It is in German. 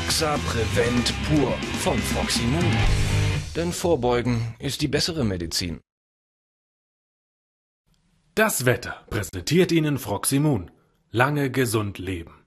Axa Prevent Pur von Froximon. Denn Vorbeugen ist die bessere Medizin. Das Wetter präsentiert Ihnen Froximon. Lange gesund leben.